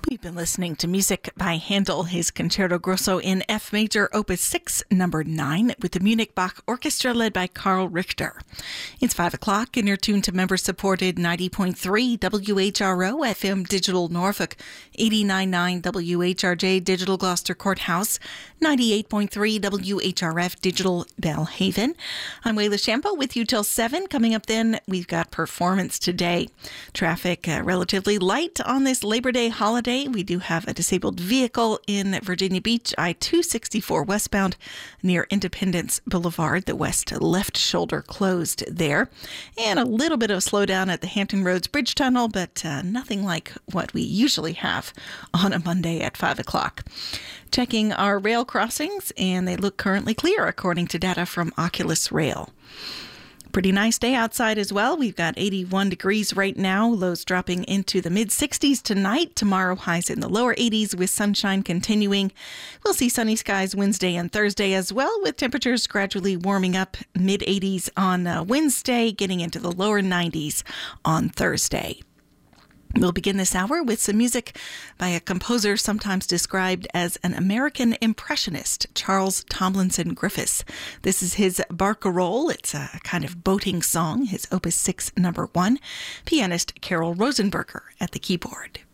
We've been listening to music by Handel, his Concerto Grosso in F major, Opus 6, number 9, with the Munich Bach Orchestra led by Karl Richter. It's 5 o'clock and you're tuned to member-supported 90.3 WHRO FM Digital Norfolk, 89.9 WHRJ Digital Gloucester Courthouse, 98.3 WHRF Digital Belhaven. I'm Wayla Shampo with you till 7. Coming up then, we've got Performance Today. Traffic relatively light on this Labor Day holiday. We do have a disabled vehicle in Virginia Beach, I-264 westbound near Independence Boulevard. The west left shoulder closed there. And a little bit of a slowdown at the Hampton Roads Bridge Tunnel, but nothing like what we usually have on a Monday at 5 o'clock. Checking our rail crossings, and they look currently clear according to data from Oculus Rail. Pretty nice day outside as well. We've got 81 degrees right now, lows dropping into the mid-60s tonight. Tomorrow, highs in the lower 80s with sunshine continuing. We'll see sunny skies Wednesday and Thursday as well, with temperatures gradually warming up, mid-80s on Wednesday, getting into the lower 90s on Thursday. We'll begin this hour with some music by a composer sometimes described as an American impressionist, Charles Tomlinson Griffiths. This is his Barcarolle. It's a kind of boating song, his Opus 6, number 1. Pianist Carol Rosenberger at the keyboard.